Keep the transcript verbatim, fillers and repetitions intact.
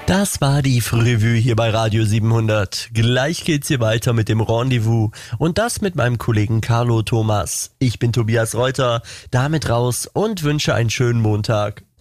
Das war die Frührevue hier bei Radio siebenhundert. Gleich geht's hier weiter mit dem Rendezvous und das mit meinem Kollegen Carlo Thomas. Ich bin Tobias Reuter, damit raus und wünsche einen schönen Montag.